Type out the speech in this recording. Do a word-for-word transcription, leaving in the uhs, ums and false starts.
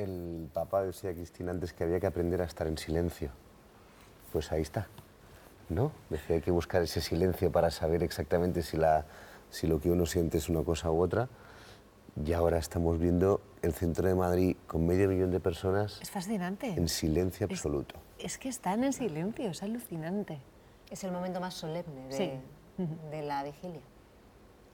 el Papa decía, Cristina, antes que había que aprender a estar en silencio. Pues ahí está, ¿no? Decía que hay que buscar ese silencio para saber exactamente si, la, si lo que uno siente es una cosa u otra. Y ahora estamos viendo el centro de Madrid con medio millón de personas. Es fascinante. En silencio absoluto. Es, es que están en silencio, es alucinante. Es el momento más solemne de, Sí. de la vigilia.